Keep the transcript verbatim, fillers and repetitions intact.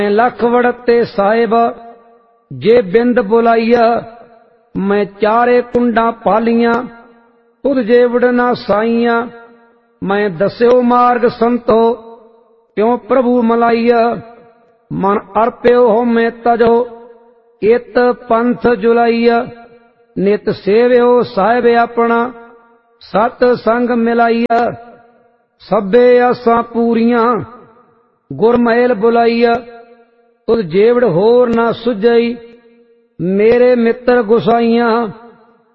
लख वड़ते साहिब जे बिंद बुलाइया, मैं चारे कुंडा पालिया तुद जे वड़ना साइया। मैं दस्यो मार्ग संतो क्यों प्रभु मलाइया, मन अर्प्यो हो मैं तजो इत पंथ जुलाइया। नित सेव्यो साहिब अपना सत संग मिलाइया, सभे आसां पूरियां गुरमैल बुलाइया। तुद जेवड़ होर ना सुझई मेरे मित्र गुसाइया,